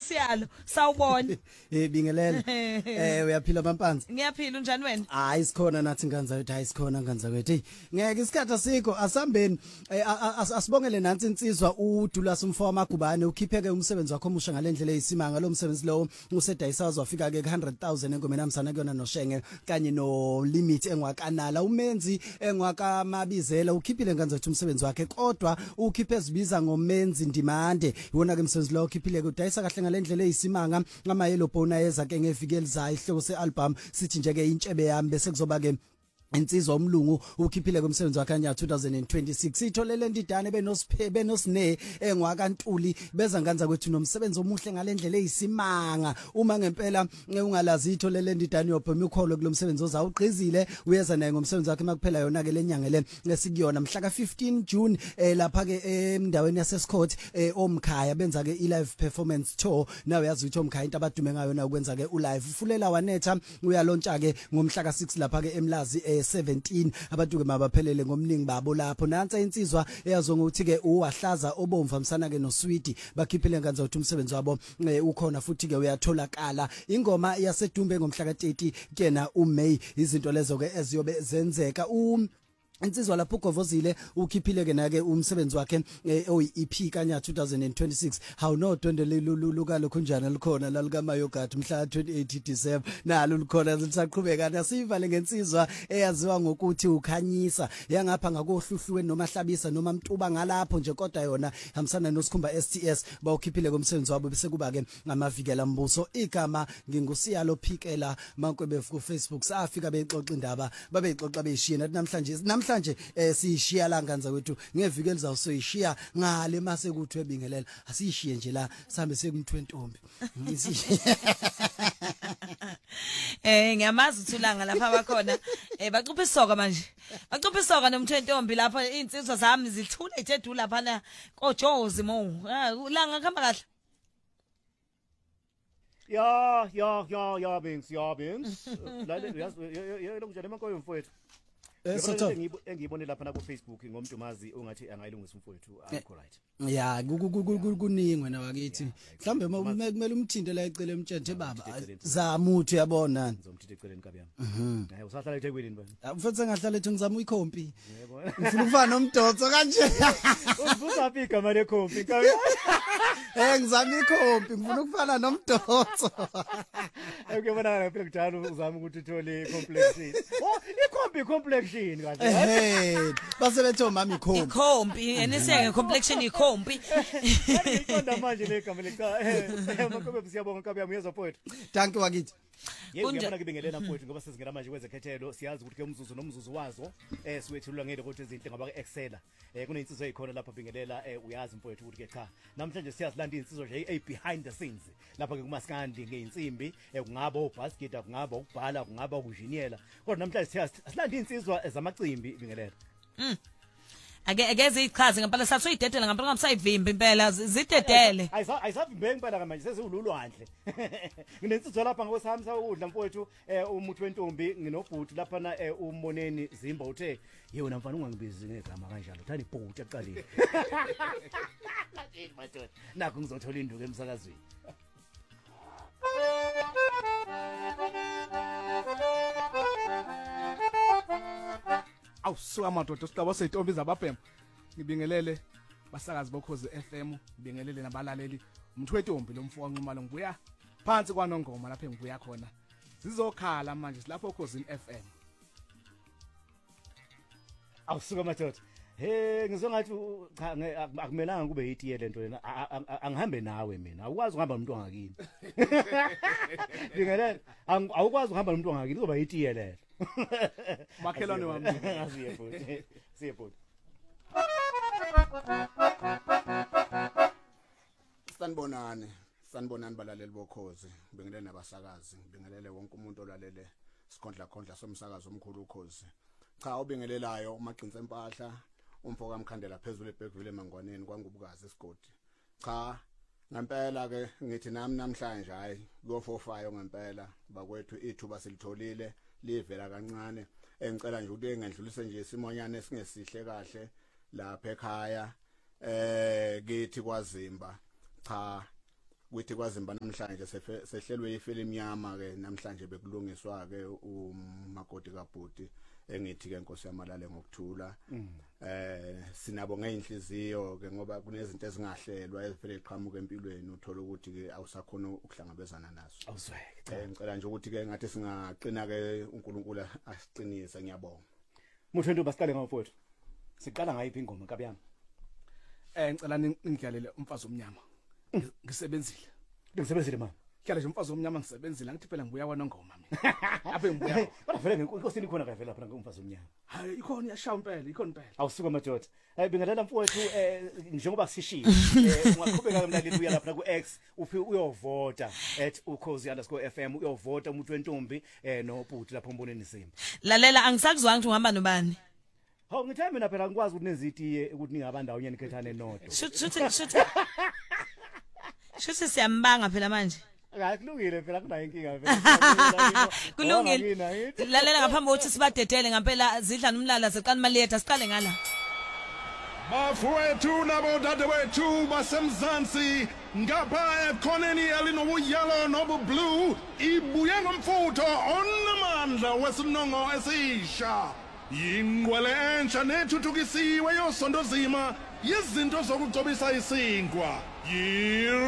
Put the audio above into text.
Siyalo sawubona Bingelela uyaphila Mampanzi Ngiyaphila unjani wena Hayi sikhona nathi nganza wethu hayi sikhona nganza wethu hey ngeke isikhathi asikho asambeni asibongele nansi insizwa uDulas umfowabo Magubane ukhipheke umsebenzi wakho omusha ngalendlela eyisimanga lo msebenzi lo usedayisazwa wafika ke 100,000 engomeni amsana kuyona noshenge kanye no limit engwakanala umenzi engwakamabizela ukhiphile nganza wethu umsebenzi wakhe kodwa ukhiphe ezibiza ngomenzi ndimande iwona ke umsebenzi lo ukhiphile udayisa kahle ngalendlela eyisimanga ngama yellow bona yeza ke ngeviki elizayo ihloko sealbum sithi nje ke intshebe yami bese kuzoba ke insizwa umlungu ukhiphile kumsebenzi wakhe nya 2026 itholele ndidane benosine engwakantuli beza nganza kwethu nomsebenzi omuhle ngalendlela eyisimanga uma ngempela ungalazi itholele ndidane yopha ukholo kulomsebenzi ozawugqizile uyeza naye ngomsebenzi wakhe makuphela yona ke lenyanga le esikuyona mhla ka 15 June lapha ke endaweni yaseScott omkhaya benza ke i-live performance tour nawe yazi ukuthi omkhaya into abadume ngayo na ukwenza ke u-live fulela wanetha uyalontsha ke ngomhla ka 6 lapha ke emlazi 17 abantu ke mabaphelele ngomningi babo lapho nansi insizwa eyazonga ukuthi ke uwahlaza obomvu amsana ke noSweety bakhiphile nganza ukuthi umsebenzi wabo ukhona futhi ke uyatholakala ingoma yasedumbe ngomhla ka 30 kena uMay izinto lezo ke eziyobe zenzeka insizwa lapho ugovozile ukhiphile ke nake umsebenzi wakhe oyi-EP kanya 2026 how no dondele luka lokhunjana likhona lalika Mayogat mhla 28 December nalo likhona sisaqhubeka nasivale ngensizwa eyaziwa ngokuthi ukhanyisa yangapha ngakohluhlweni noma hlabisa noma mtuba ngalapho nje kodwa yona hamsana noSkhumba STS bawukhiphile komsebenzi wabo bese kuba ke ngamavikela mbuso igama ngingusiyalo phikela mankwebe ku Facebook safika bexoxa indaba babexoxa beshiye nathi namhlanje siyishiya la nganza kwethu ngeviki elizawusoyishiya ngale mase kuthi ebingelela asiyishiye nje la sambe sekumthwe ntombi ngiyamazi uthulanga lapha abakhona baqupha isoka manje baqupha isoka nomthwe ntombi lapha insizwa zami zithule ethe lapha na kojozi mo langa khamba kahle Ja, Bings. Leider, ja, lokujana emankoyo mfowethu. Engiyibone lapha na ku Facebook ngomntumazi ongathi angayilungisa umfowethu akho right. Ya kuningwe na wakithi. Mhlambe kumele umthinte la ecele emtshenthe baba. Zamuthi yabona. Ngizomthinte eceleni kabi yami. Hayi usahlala eThekwini bani. Mfethu engahlala ethi ngizama uyikhompi. Yebo. Ngifuna ukufana nomdotso kanje. Uvuza phi igama lekhompi kabi. Ngizama ikhompi ngifuna ukufana nomdotso. Ukubona phela kujalo uzama ukuthi uthole complexion. Oh, ikhompi complexion kahle. Base bethu mama ikhompi. Ikhompi enisenge complexion ikhompi. Ngiqonda manje le gama lecha. Makobe siyabonga kabi yami yezwa mfowethu. Thank you wakithi. Yebo ngiyabona kubingelela mfowethu ngoba sesingena manje kwezekhethelo siyazi ukuthi ke umzuzu nomzuzu wazo siwethulwa ngeke ukuthi izinto ngaba ke excela kuneinsizwa ezikhona lapha bingelela uyazi mfowethu ukuthi ke cha namhlanje siyazilanda insizwa nje behind the scenes lapha ke kumaskandi ngeinsimbi kungaba obasket kungaba ukubhala kungaba ukujiniyela kodwa namhlanje siyasilanda insizwa zamacimbi bingelela Akeze ichaze ngempela sathu idedela ngempela ngamsayivimba impela zidedele ayisavimbe impela manje sesiwululwandle nginensizwa lapha ngosami ukudla mfowethu umuthi wentombi nginobhuti lapha na umoneni Zimba uthe yena mfana ungangibizi ngegama kanjalo thani ibhuti aqalile nakho ngizothola induku emsakazweni Awusuka madoda siqaba sezintombi zababhema ngibingelele basakazi bokhozi FM ngibingelele nabalaleli umthwentombi lomfoko nqumalo ngibuya phansi kwanongoma lapha engibuya khona zizokhala manje silapho okhosini FM awusuka madoda ngizongathi cha akumelanga kube yitiye lento lena angihambe nawe mina awukwazi ukuhamba nomuntu ongakini bingelela awukwazi ukuhamba nomuntu ongakini kuzoba yitiye lelo makhelwane wami asiye futhi siye futhi sanibonani balaleli bokhozi bingelele nabasakazi bingelele wonke umuntu olalele sikhondla somsakazo omkhulu ukhozi cha ubingelelayo umaqinze empahla umfoko kamkhandela phezulu eBhekville emangwaneni kwangubukazi esigodi cha ngempela ke ngithi nami namhlanje hayi kuyofofayo ngempela bakwethu ithuba silitholile livela kancane engicela nje ukuthi engedlulise nje isimonyane esingesihle kahle lapha ekhaya kithi kwaZimba cha kuthi kwazimba namhlanje sehlelwe ifile emnyama ke namhlanje bekulungiswa ke umakoti kaBhuti engithi ke Nkosi yamalale ngokuthula sinabo ngeinhliziyo ke ngoba kunezinto ezingahlelwa ezivele iqhamuka empilweni uthola ukuthi ke awusakhona ukuhlangabezana nazo awuzweke ngicela nje ukuthi ke ngathi singaqina ke uNkulunkulu asiqinise ngiyabonga Mthwento basiqale ngafowethu siqala ngayiphi ingoma kabiyami ngicela ningidlalele umfazi omnyama ngisebenzile ngisebenzile mama Kyala nje umfazi omnyama ngisebenzile ngithi phela ngibuya kwanongoma mina apha ngibuya kodwa vele inkosini khona ka vele lapha ngumfazi omnyama hayi ikhona iyashaya impela ikhona impela awusuka madoda bingelela mfowethu njengoba sishiye ungaqhubeka mlaleli uya lapha ku X uphi uyovota @ukhozi_fm uyovota umuntu wentombi noBhuti lapha umboneni Simba lalela angisakuzwanga ukuthi uhamba nobani hawu ngithe mina phela ngikwazi ukuthi nezitiye ukuthi ningabandawo nyeni khethane nodwa shuthi siyambanga phela manje kulungile phela kunayo inkinga phela kulungile lalela ngaphambi kokuthi sibadedele ngempela zidla nomlala zeqani maliyetha siqale ngala bafowethu nabo dadewethu basemzansi ngapha ekhoneni elinobuyelo nobublue ibuye ngomfutho onamandla wesinongo esisha yingqwele entsha nethuthukisiwe yosondozima yezinto zokugcobisa isinkwa